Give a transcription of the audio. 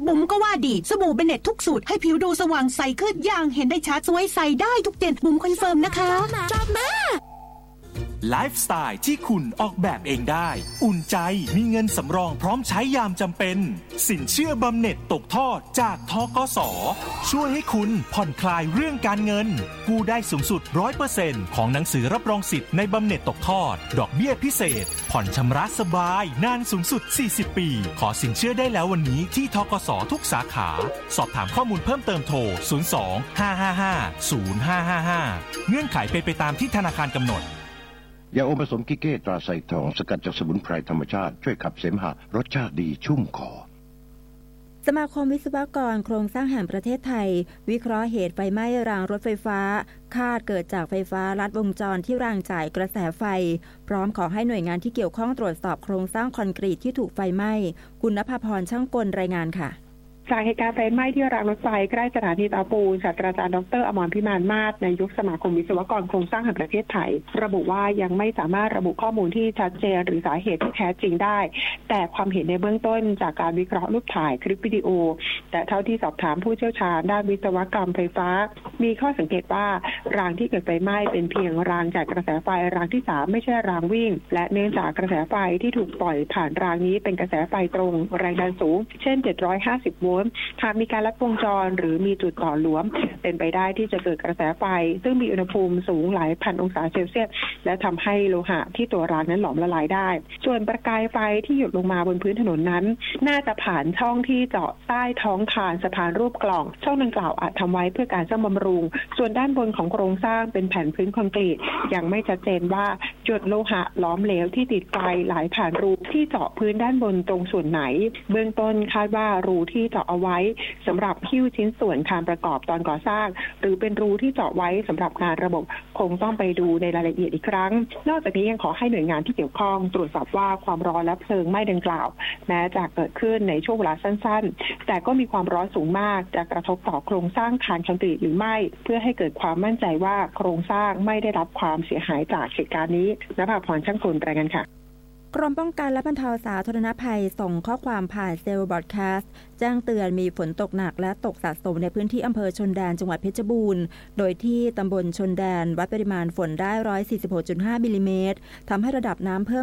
บุ๋มก็ว่าดีสบู่เบเน็ตทุกสูตรให้ผิวดูสว่างใสขึ้นอย่างเห็นได้ชัดสวยใสได้ทุกเดือนบุ๋มคอนเฟิร์มนะคะชอบมากไลฟ์สไตล์ที่คุณออกแบบเองได้อุ่นใจมีเงินสำรองพร้อมใช้ยามจำเป็นสินเชื่อบำเหน็จตกทอดจากธกส.ช่วยให้คุณผ่อนคลายเรื่องการเงินกู้ได้สูงสุด 100% ของหนังสือรับรองสิทธิ์ในบำเหน็จตกทอดดอกเบี้ยพิเศษผ่อนชำระสบายนานสูงสุด40ปีขอสินเชื่อได้แล้ววันนี้ที่ธกส.ทุกสาขาสอบถามข้อมูลเพิ่มเติมโทร02-555-0555เงื่อนไขเป็นไปตามที่ธนาคารกำหนดยาอมผสมกิเก้ตราไซทองสกัดจากสมุนไพรธรรมชาติช่วยขับเสมหะรสชาติดีชุ่มคอสมาคมวิศวกรโครงสร้างแห่งประเทศไทยวิเคราะห์เหตุไฟไหม้รางรถไฟฟ้าคาดเกิดจากไฟฟ้าลัดวงจรที่รางจ่ายกระแสไฟพร้อมขอให้หน่วยงานที่เกี่ยวข้องตรวจสอบโครงสร้างคอนกรีตที่ถูกไฟไหม้คุณณภพรช่างกลรายงานค่ะจากเหตุการณ์ไฟไหม้ที่รางรถไฟใกล้สถานีเตาปูนศาสตราจารย์ดร.อมรพิมานมาศนายกสมาคมวิศวกรโครงสร้างแห่งประเทศไทยระบุว่ายังไม่สามารถระบุข้อมูลที่ชัดเจนหรือสาเหตุที่แท้จริงได้แต่ความเห็นในเบื้องต้นจากการวิเคราะห์รูปถ่ายคลิปวิดีโอแต่เท่าที่สอบถามผู้เชี่ยวชาญด้านวิศวกรรมไฟฟ้ามีข้อสังเกตว่ารางที่เกิดไฟไหม้เป็นเพียงรางจ่ายกระแสไฟรางที่3ไม่ใช่รางวิ่งและเนื่องจากกระแสไฟที่ถูกปล่อยผ่านรางนี้เป็นกระแสไฟตรงแรงดันสูงเช่น750โวลต์หากมีการลัดวงจรหรือมีจุดต่อหลวมเป็นไปได้ที่จะเกิดกระแสไฟซึ่งมีอุณหภูมิสูงหลายพันองศาเซลเซียสและทำให้โลหะที่ตัวรางนั้นหลอมละลายได้ส่วนประกายไฟที่หยดลงมาบนพื้นถนนนั้นน่าจะผ่านช่องที่เจาะใต้ท้องคานสะพานรูปกล่องช่องดังกล่าวอาจทำไว้เพื่อการซ่อมบำรุงส่วนด้านบนของโครงสร้างเป็นแผ่นพื้นคอนกรีตยังไม่ชัดเจนว่าจุดโลหะล้อมเหลวที่ติดไฟไหลผ่านรูที่เจาะพื้นด้านบนตรงส่วนไหนเบื้องต้นคาดว่ารูที่เจาะเอาไว้สำหรับหิ้วชิ้นส่วนคานประกอบตอนก่อสร้างหรือเป็นรูที่เจาะไว้สำหรับงานระบบคงต้องไปดูในรายละเอียดอีกครั้งนอกจากนี้ยังขอให้หน่วยงานที่เกี่ยวข้องตรวจสอบว่าความร้อนและเพลิงไหม้ดังกล่าวแม้จะเกิดขึ้นในช่วงเวลาสั้นๆแต่ก็มีความร้อนสูงมากจะกระทบต่อโครงสร้างคานคอนกรีตหรือไม่เพื่อให้เกิดความมั่นใจว่าโครงสร้างไม่ได้รับความเสียหายจากเหตุการณ์นี้ณภพรช่างกลรายงานค่ะกรมป้องกันและบรรเทาสาธารณภัยส่งข้อความผ่านเซลล์บอดแคสต์แจ้งเตือนมีฝนตกหนักและตกสะสมในพื้นที่อำเภอชนแดนจังหวัดเพชรบูรณ์โดยที่ตำบลชนแดนวัดปริมาณฝนได้ 146.5 มิลลิเมตรทำให้ระดับน้ำเพิ่ม